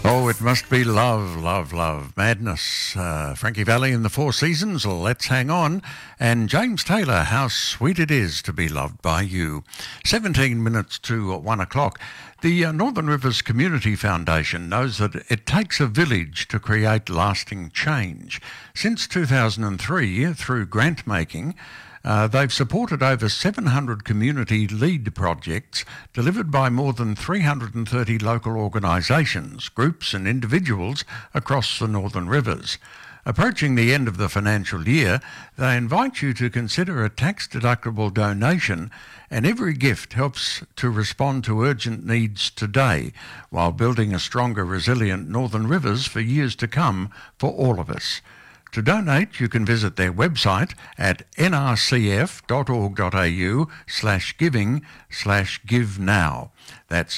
Oh, it must be love, love, love, madness. Frankie Valli in the Four Seasons, Let's Hang On. And James Taylor, How Sweet It Is to Be Loved by You. 17 minutes to 1 o'clock. The Northern Rivers Community Foundation knows that it takes a village to create lasting change. Since 2003, through grant making, they've supported over 700 community lead projects delivered by more than 330 local organisations, groups and individuals across the Northern Rivers. Approaching the end of the financial year, they invite you to consider a tax-deductible donation, and every gift helps to respond to urgent needs today while building a stronger, resilient Northern Rivers for years to come for all of us. To donate, you can visit their website at nrcf.org.au/giving/give now. That's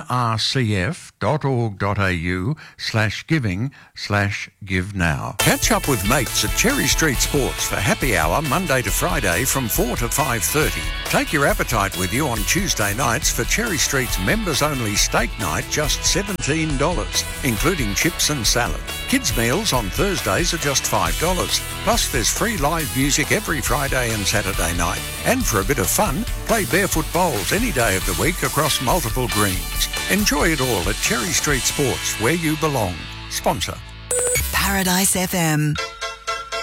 nrcf.org.au/giving/give now. Catch up with mates at Cherry Street Sports for happy hour Monday to Friday from 4 to 5:30. Take your appetite with you on Tuesday nights for Cherry Street's members-only steak night, just $17, including chips and salad. Kids' meals on Thursdays are just $5. Plus, there's free live music every Friday and Saturday night. And for a bit of fun, play barefoot bowls any day of the week across multiple greens. Enjoy it all at Cherry Street Sports, where you belong. Sponsor. Paradise FM.